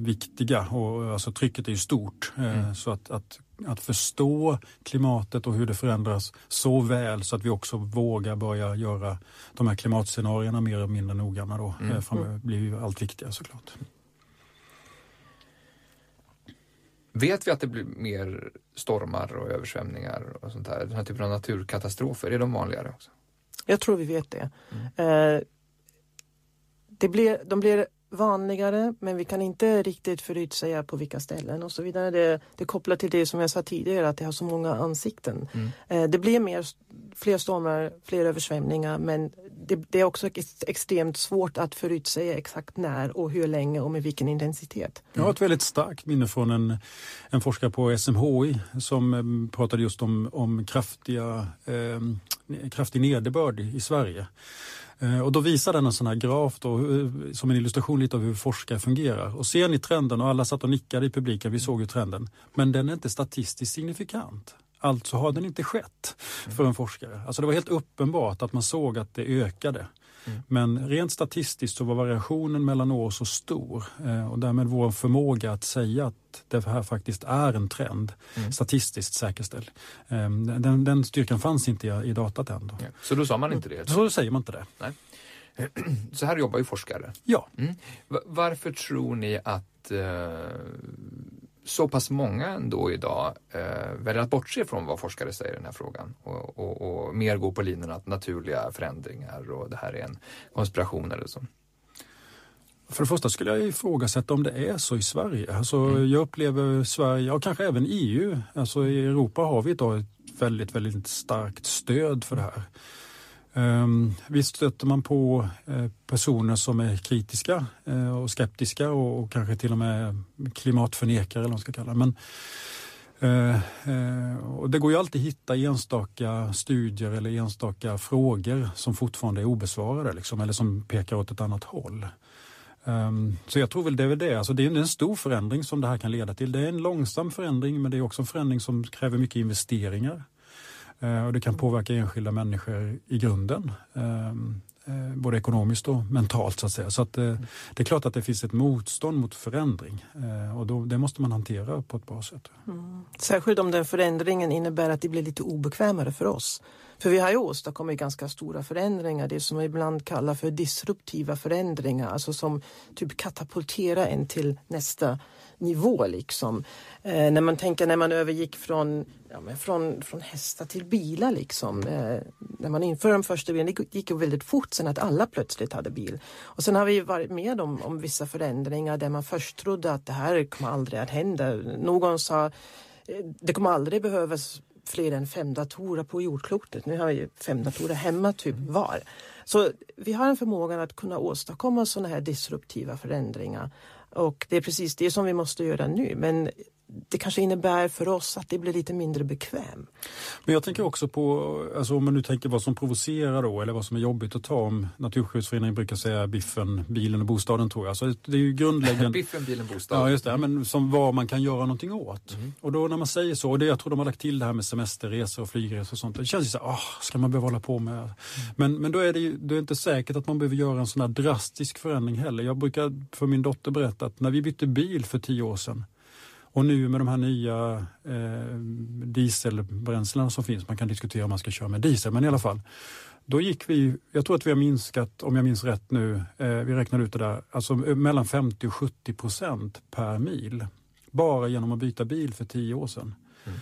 viktiga och alltså trycket är ju stort. Så att förstå klimatet och hur det förändras så väl så att vi också vågar börja göra de här klimatscenarierna mer eller mindre noggranna då. Blir ju allt viktigare såklart. Vet vi att det blir mer stormar och översvämningar och sånt här? Den här typen av naturkatastrofer, är de vanligare också? Jag tror vi vet det. De blir vanligare, men vi kan inte riktigt förutsäga på vilka ställen och så vidare. Det kopplar till det som jag sa tidigare, att det har så många ansikten. Det blir fler stormar, fler översvämningar, men det är också extremt svårt att förutsäga exakt när och hur länge och med vilken intensitet. Jag har ett väldigt starkt minne från en forskare på SMHI som pratade just om kraftig nederbörd i Sverige. Och då visar den en sån här graf då, som en illustration lite av hur forskare fungerar. Och ser ni trenden, och alla satt och nickade i publiken, vi såg ju trenden. Men den är inte statistiskt signifikant. Alltså har den inte skett för en forskare. Alltså det var helt uppenbart att man såg att det ökade. Men rent statistiskt så var variationen mellan år så stor. Och därmed vår förmåga att säga att det här faktiskt är en trend statistiskt säkerställd. Den styrkan fanns inte i datat än. Då. Ja. Så då sa man inte det? Så säger man inte det. Nej. Så här jobbar ju forskare. Ja. Varför tror ni att så pass många ändå idag väljer att bortse från vad forskare säger i den här frågan och mer gå på linjen att naturliga förändringar och det här är en konspiration eller så? För det första skulle jag ifrågasätta om det är så i Sverige. Alltså, jag upplever Sverige, och kanske även EU, alltså i Europa har vi idag ett väldigt, väldigt starkt stöd för det här. Visst stöter man på personer som är kritiska och skeptiska och kanske till och med klimatförnekare eller vad man ska kalla det. Men och det går ju alltid att hitta enstaka studier eller enstaka frågor som fortfarande är obesvarade liksom, eller som pekar åt ett annat håll. Så jag tror väl det är det. Alltså det är en stor förändring som det här kan leda till. Det är en långsam förändring, men det är också en förändring som kräver mycket investeringar. Och det kan påverka enskilda människor i grunden. Både ekonomiskt och mentalt så att säga. Så att, det är klart att det finns ett motstånd mot förändring. Och det måste man hantera på ett bra sätt. Särskilt om den förändringen innebär att det blir lite obekvämare för oss. För vi har ju åstadkommit ganska stora förändringar. Det som vi ibland kallar för disruptiva förändringar. Alltså som typ katapulterar en till nästa nivå liksom. När man övergick från hästar till bilar liksom. När man införde de första bilen, det gick ju väldigt fort sen att alla plötsligt hade bil. Och sen har vi varit med om vissa förändringar där man först trodde att det här kommer aldrig att hända. Någon sa det kommer aldrig behövas fler än 5 datorer på jordklotet. Nu har vi 5 datorer hemma typ var. Så vi har en förmåga att kunna åstadkomma sådana här disruptiva förändringar. Och det är precis det som vi måste göra nu. Men det kanske innebär för oss att det blir lite mindre bekväm. Men jag tänker också på, alltså om man nu tänker vad som provocerar då, eller vad som är jobbigt att ta, om Naturskyddsföreningen brukar säga biffen, bilen och bostaden tror jag. Så det är ju grundläggande. Biffen, bilen, bostaden. Ja just det, men som vad man kan göra någonting åt. Och då när man säger så, och det jag tror de har lagt till det här med semesterresor och flygresor och sånt. Det känns ju så ska man behöva hålla på med. Men då är det ju det är inte säkert att man behöver göra en sån här drastisk förändring heller. Jag brukar för min dotter berätta att när vi bytte bil för 10 år sedan, och nu med de här nya dieselbränslena som finns, man kan diskutera om man ska köra med diesel, men i alla fall. Då gick vi, jag tror att vi har minskat, om jag minns rätt nu, vi räknade ut det där, alltså mellan 50-70% per mil. Bara genom att byta bil för 10 år sedan.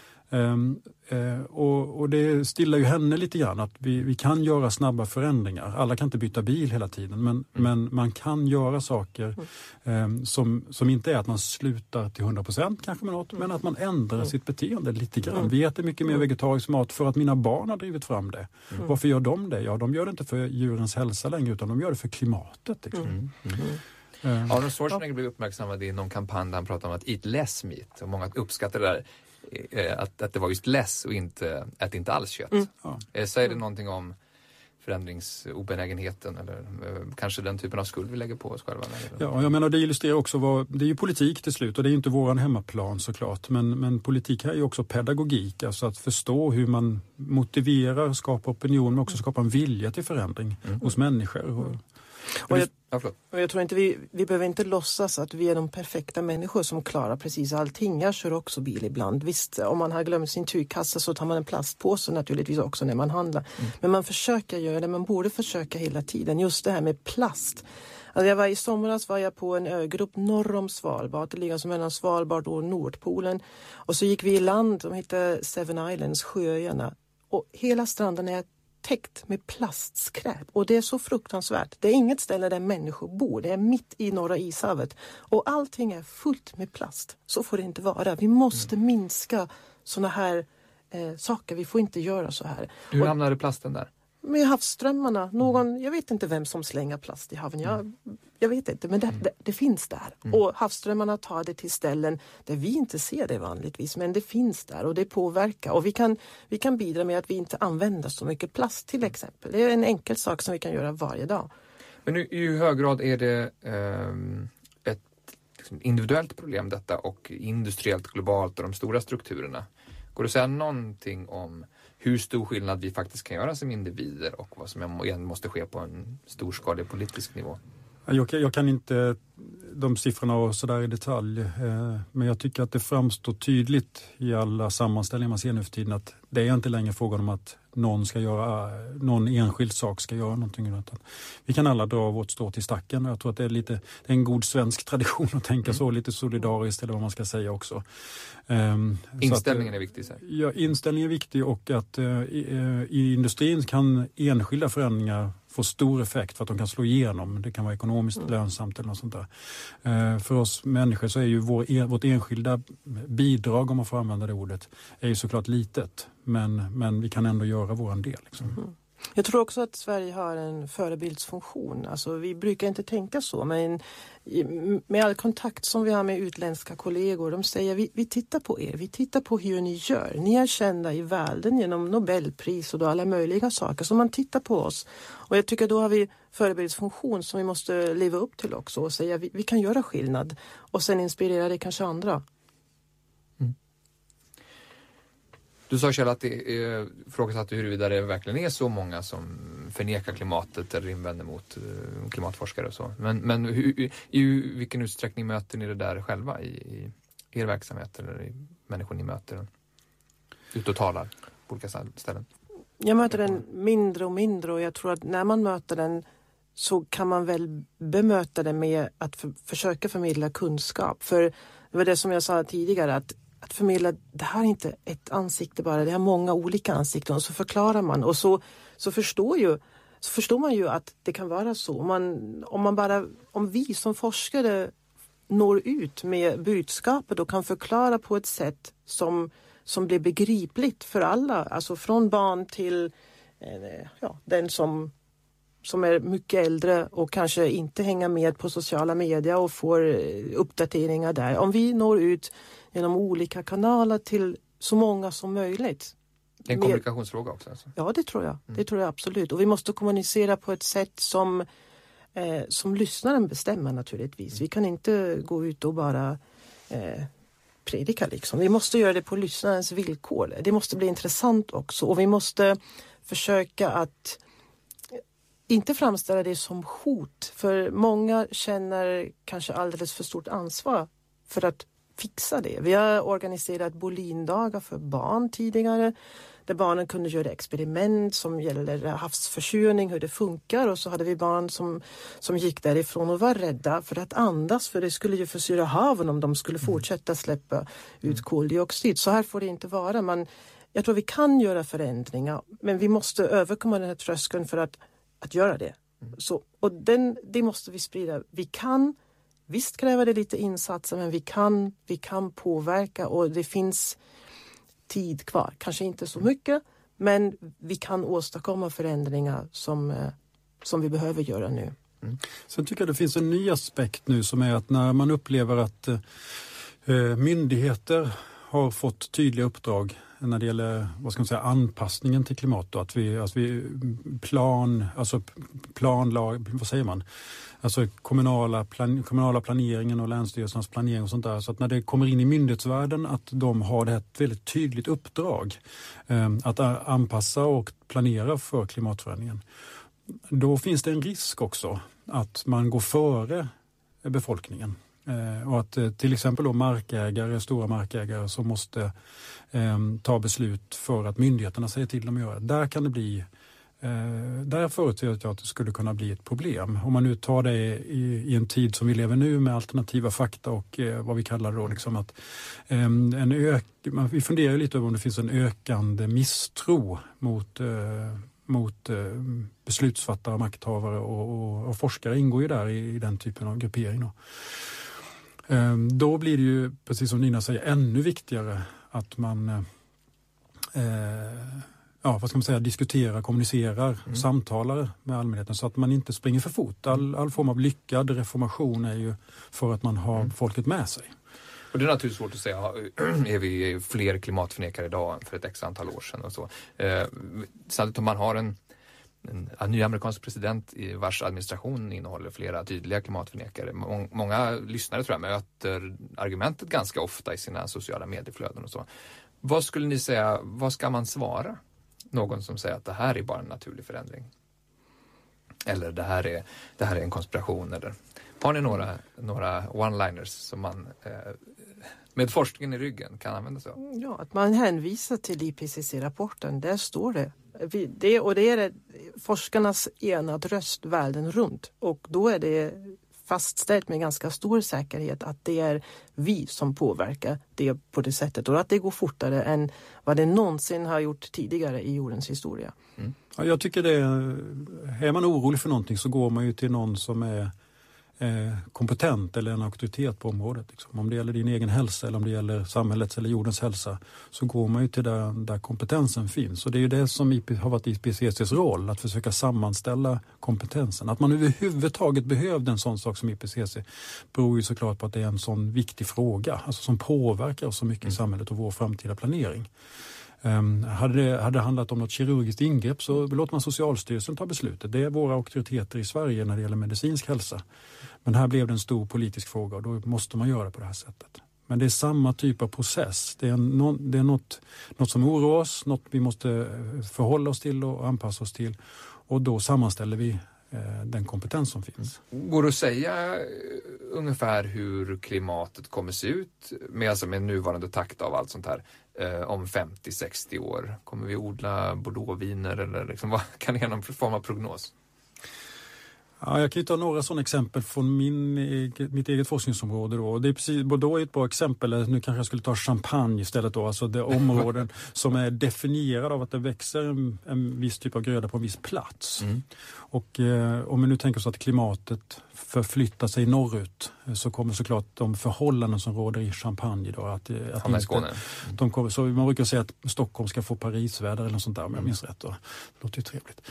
Och det stillar ju henne lite grann att vi kan göra snabba förändringar. Alla kan inte byta bil hela tiden, men man kan göra saker som inte är att man slutar till 100% kanske med något, men att man ändrar sitt beteende lite grann. Vi äter mycket mer vegetarisk mat för att mina barn har drivit fram det. Varför gör de det? Ja, de gör det inte för djurens hälsa längre, utan de gör det för klimatet. Liksom. Arnold Schwarzenegger blev uppmärksammad i någon kampanj där han pratade om att eat less meat, och många uppskattade det där. Att det var just less och inte alls kött. Säger det någonting om förändringsobenägenheten eller kanske den typen av skuld vi lägger på oss själva? Ja, jag menar det illustrerar också det är ju politik till slut, och det är ju inte våran hemmaplan såklart, men politik här är ju också pedagogik, alltså att förstå hur man motiverar, skapar opinion, men också skapar en vilja till förändring hos människor. Och jag tror inte vi behöver inte låtsas att vi är de perfekta människor som klarar precis allting. Jag kör också bil ibland. Visst, om man har glömt sin tygkassa så tar man en plastpåse naturligtvis också när man handlar. Men man försöker göra det, man borde försöka hela tiden. Just det här med plast. Alltså i somras var jag på en ögrupp norr om Svalbard. Det ligger alltså mellan Svalbard och Nordpolen. Och så gick vi i land som heter Seven Islands, Sjööarna. Och hela stranden är täckt med plastskräp. Och det är så fruktansvärt. Det är inget ställe där människor bor. Det är mitt i Norra ishavet. Och allting är fullt med plast. Så får det inte vara. Vi måste minska såna här saker. Vi får inte göra så här. Hur hamnade plasten där? Med havsströmmarna. Jag vet inte vem som slänger plast i haven. Jag vet inte, men det finns där. Och havsströmmarna tar det till ställen där vi inte ser det vanligtvis. Men det finns där och det påverkar. Och vi kan bidra med att vi inte använder så mycket plast till exempel. Det är en enkel sak som vi kan göra varje dag. Men i hur hög grad är det ett individuellt problem detta och industriellt, globalt och de stora strukturerna? Går det att säga någonting om hur stor skillnad vi faktiskt kan göra som individer och vad som igen måste ske på en storskalig politisk nivå? Jag kan inte de siffrorna och sådär i detalj, men jag tycker att det framstår tydligt i alla sammanställningar man ser nu för tiden att det är inte längre frågan om att någon enskild sak ska göra någonting. Utan vi kan alla dra vårt strå till stacken och jag tror att det är en god svensk tradition att tänka så lite solidariskt eller vad man ska säga också. Inställningen är viktig. Ja, inställningen är viktig och att i industrin kan enskilda förändringar få stor effekt för att de kan slå igenom. Det kan vara ekonomiskt lönsamt eller något sånt där. För oss människor så är ju vårt enskilda bidrag, om man får använda det ordet, är ju såklart litet. Men vi kan ändå göra våran del. Liksom. Jag tror också att Sverige har en förebildsfunktion. Alltså, vi brukar inte tänka så, men med all kontakt som vi har med utländska kollegor, de säger vi tittar på er, vi tittar på hur ni gör. Ni är kända i världen genom Nobelpris och alla möjliga saker, så man tittar på oss. Och jag tycker då har vi förebildsfunktion som vi måste leva upp till också och säga vi kan göra skillnad och sen inspirera det kanske andra. Du sa, Kjell, att det är frågasatt huruvida det verkligen är så många som förnekar klimatet eller invänder mot klimatforskare och så. Men i vilken utsträckning möter ni det där själva i er verksamhet eller i människor ni möter ut och talar på olika ställen? Jag möter den mindre och mindre och jag tror att när man möter den så kan man väl bemöta det med att försöka förmedla kunskap. För det var det som jag sa tidigare, att förmedla, det här är inte ett ansikte bara, det har många olika ansikten och så förklarar man och så förstår man ju att det kan vara så. Om vi som forskare når ut med budskapet och kan förklara på ett sätt som blir begripligt för alla, alltså från barn till den som är mycket äldre och kanske inte hänger med på sociala medier och får uppdateringar där. Om vi når ut genom olika kanaler till så många som möjligt. Det är en kommunikationsfråga också. Alltså. Ja, det tror jag. Det tror jag absolut. Och vi måste kommunicera på ett sätt som lyssnaren bestämmer naturligtvis. Vi kan inte gå ut och bara predika liksom. Vi måste göra det på lyssnarens villkor. Det måste bli intressant också. Och vi måste försöka att inte framställa det som hot. För många känner kanske alldeles för stort ansvar för att fixa det. Vi har organiserat Bolindagar för barn tidigare. Där barnen kunde göra experiment som gäller havsförsurning, hur det funkar. Och så hade vi barn som gick därifrån och var rädda för att andas. För det skulle ju försyra haven om de skulle fortsätta släppa ut koldioxid. Så här får det inte vara. Jag tror vi kan göra förändringar. Men vi måste överkomma den här tröskeln för att göra det. Så, och det måste vi sprida. Vi kan, visst kräver det lite insatser, men vi kan påverka och det finns tid kvar. Kanske inte så mycket, men vi kan åstadkomma förändringar som vi behöver göra nu. Sen tycker jag det finns en ny aspekt nu som är att när man upplever att myndigheter har fått tydliga uppdrag när det gäller, vad ska man säga, anpassningen till klimat och att vi planlag, vad säger man? Alltså kommunala planeringen och länsstyrelsernas planering och sånt där. Så att när det kommer in i myndighetsvärlden att de har det ett väldigt tydligt uppdrag att anpassa och planera för klimatförändringen. Då finns det en risk också att man går före befolkningen. Och att till exempel då stora markägare som måste ta beslut för att myndigheterna säger till dem att göra. Där kan det bli, där förutsätter jag att det skulle kunna bli ett problem. Om man nu tar det i en tid som vi lever nu med alternativa fakta och vad vi kallar då liksom att vi funderar lite över om det finns en ökande misstro mot beslutsfattare, makthavare och forskare ingår ju där i den typen av gruppering då. Då blir det ju, precis som Nina säger, ännu viktigare att man diskuterar, kommunicerar, samtalar med allmänheten så att man inte springer för fot. All form av lyckad reformation är ju för att man har folket med sig. Och det är naturligtvis svårt att säga, är vi fler klimatförnekare idag än för ett x antal år sedan och så. Samtidigt om man har en ny amerikansk president i vars administration innehåller flera tydliga klimatförnekare. Många lyssnare tror jag möter argumentet ganska ofta i sina sociala medieflöden och så. Vad skulle ni säga, vad ska man svara? Någon som säger att det här är bara en naturlig förändring. Eller det här är en konspiration. Eller har ni några one-liners som man med forskningen i ryggen kan använda sig av? Ja, att man hänvisar till IPCC-rapporten. Där står det. Det är forskarnas enad röst världen runt. Och då är det fastställt med ganska stor säkerhet att det är vi som påverkar det på det sättet. Och att det går fortare än vad det någonsin har gjort tidigare i jordens historia. Mm. Ja, jag tycker är man orolig för någonting så går man ju till någon som är kompetent eller en auktoritet på området. Liksom. Om det gäller din egen hälsa eller om det gäller samhällets eller jordens hälsa så går man ju till där kompetensen finns. Och det är ju det som har varit IPCCs roll, att försöka sammanställa kompetensen. Att man överhuvudtaget behövde en sån sak som IPCC beror ju såklart på att det är en sån viktig fråga, alltså som påverkar oss så mycket i samhället och vår framtida planering. Hade det handlat om något kirurgiskt ingrepp så låter man Socialstyrelsen ta beslutet. Det är våra auktoriteter i Sverige när det gäller medicinsk hälsa. Men här blev det en stor politisk fråga och då måste man göra på det här sättet. Men det är samma typ av process. Det är något som oroar oss, något vi måste förhålla oss till och anpassa oss till. Och då sammanställer vi den kompetens som finns. Går det att säga ungefär hur klimatet kommer se ut med nuvarande takt av allt sånt här om 50-60 år? Kommer vi odla bordeauxviner eller liksom, vad kan ni ge någon form av prognos? Ja, jag kan ju ta några sådana exempel från mitt eget forskningsområde. Då. Det är precis, Bordeaux är ett bra exempel. Nu kanske jag skulle ta champagne istället. Då. Alltså det är områden som är definierade av att det växer en viss typ av gröda på en viss plats. Mm. Och om vi nu tänker oss att klimatet förflyttar sig norrut så kommer såklart de förhållanden som råder i Champagne då att så man brukar säga att Stockholm ska få Parisväder eller något sånt där om jag minns rätt. Då. Det låter ju trevligt.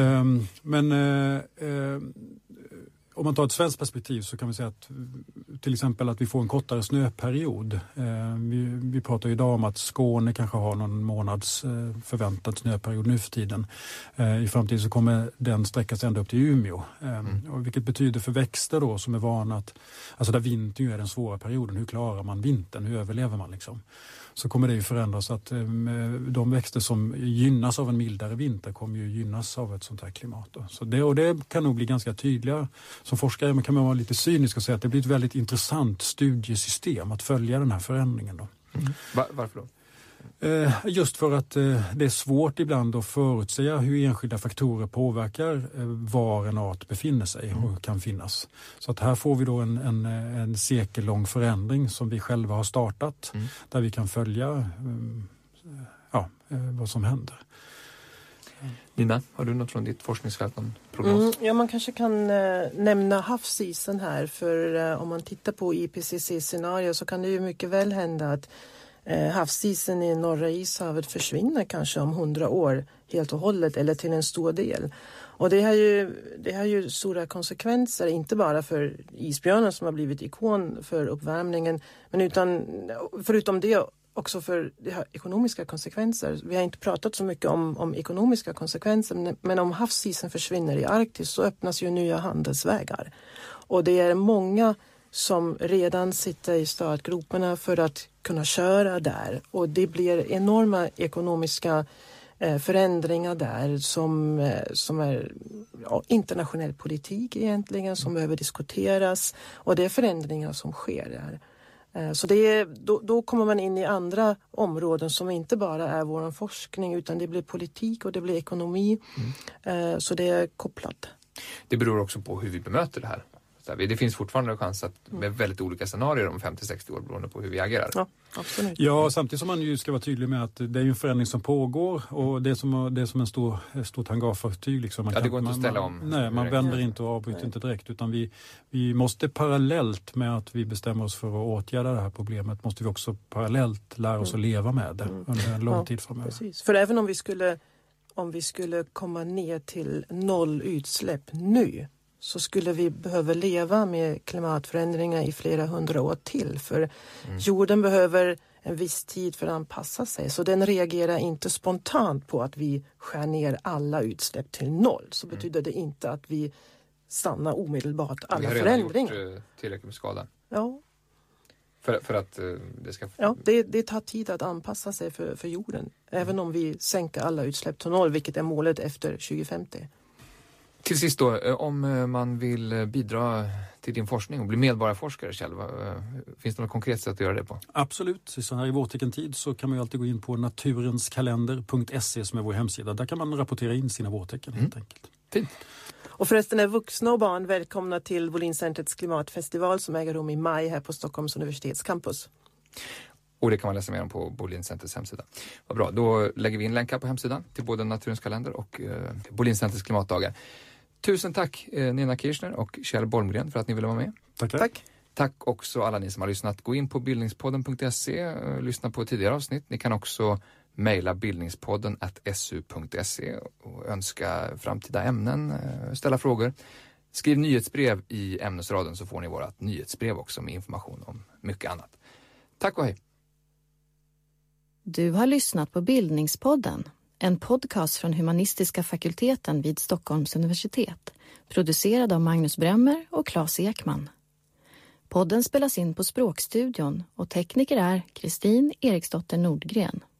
Om man tar ett svenskt perspektiv så kan vi säga att till exempel att vi får en kortare snöperiod. Vi pratar ju idag om att Skåne kanske har någon månads förväntad snöperiod nu för tiden. I framtiden så kommer den sträcka sig ända upp till Umeå. Och vilket betyder för växter då som är vana att, alltså där vintern är den svåra perioden, hur klarar man vintern, hur överlever man liksom? Så kommer det ju förändras att de växter som gynnas av en mildare vinter kommer ju gynnas av ett sånt här klimat. Då. Så det kan nog bli ganska tydliga. Som forskare kan man vara lite cynisk och säga att det blir ett väldigt intressant studiesystem att följa den här förändringen. Då. Mm. Varför då? Just för att det är svårt ibland att förutsäga hur enskilda faktorer påverkar var en art befinner sig och kan finnas. Så att här får vi då en sekellång förändring som vi själva har startat där vi kan följa vad som händer. Nina, har du något från ditt forskningsfält, någon prognos? Ja, man kanske kan nämna havsisen här, för om man tittar på IPCC-scenarier så kan det ju mycket väl hända att havsisen i norra ishavet försvinner kanske om 100 år helt och hållet eller till en stor del. Och det har ju stora konsekvenser, inte bara för isbjörnen som har blivit ikon för uppvärmningen, men förutom det också för det har ekonomiska konsekvenser. Vi har inte pratat så mycket om ekonomiska konsekvenser, men om havsisen försvinner i Arktis så öppnas ju nya handelsvägar. Och det är många som redan sitter i startgroparna för att kunna köra där. Och det blir enorma ekonomiska förändringar där som är internationell politik egentligen som behöver diskuteras, och det är förändringar som sker där. Så då kommer man in i andra områden som inte bara är vår forskning, utan det blir politik och det blir ekonomi. Så det är kopplat. Det beror också på hur vi bemöter det här. Det finns fortfarande en chans att med väldigt olika scenarier om 50-60 år beroende på hur vi agerar. Ja, absolut. Ja, samtidigt som man ju ska vara tydlig med att det är en förändring som pågår, och det är som en stort hangarfartyg. Liksom. Det går inte att ställa om. Nej, man vänder inte och avbryter inte direkt, utan vi måste parallellt med att vi bestämmer oss för att åtgärda det här problemet, måste vi också parallellt lära oss att leva med det under en lång tid framöver. Precis. För även om vi skulle komma ner till 0 utsläpp nu, så skulle vi behöva leva med klimatförändringar i flera 100 år till. För jorden behöver en viss tid för att anpassa sig. Så den reagerar inte spontant på att vi skär ner alla utsläpp till 0. Så betyder det inte att vi stannar omedelbart alla förändringar. Vi har redan gjort tillräckligt med skada. Ja. För att det ska... Ja, det tar tid att anpassa sig för jorden. Även om vi sänker alla utsläpp till 0, vilket är målet efter 2050. Till sist då, om man vill bidra till din forskning och bli medborgarforskare själv, finns det något konkret sätt att göra det på? Absolut, så här i vårteckentid så kan man ju alltid gå in på naturenskalender.se som är vår hemsida. Där kan man rapportera in sina vårtecken helt enkelt. Fint. Och förresten är vuxna och barn välkomna till Bohlins-centrets klimatfestival som äger rum i maj här på Stockholms universitetscampus. Och det kan man läsa mer om på Bohlins-centrets hemsida. Vad bra, då lägger vi in länkar på hemsidan till både Naturens kalender och Bohlins-centrets klimatdagar. Tusen tack Nina Kirchner och Kjell Bolmgren för att ni ville vara med. Tack. Tack också alla ni som har lyssnat. Gå in på bildningspodden.se, lyssna på tidigare avsnitt. Ni kan också mejla bildningspodden@su.se och önska framtida ämnen, ställa frågor. Skriv nyhetsbrev i ämnesraden så får ni vårat nyhetsbrev också med information om mycket annat. Tack och hej! Du har lyssnat på Bildningspodden, en podcast från Humanistiska fakulteten vid Stockholms universitet, producerad av Magnus Bremmer och Claes Ekman. Podden spelas in på Språkstudion och tekniker är Kristin Eriksdotter Nordgren.